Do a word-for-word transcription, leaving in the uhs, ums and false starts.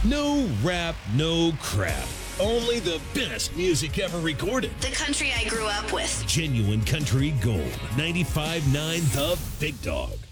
No rap, no crap. Only the best music ever recorded. The country I grew up with. Genuine country gold. ninety-five point nine The Big Dog.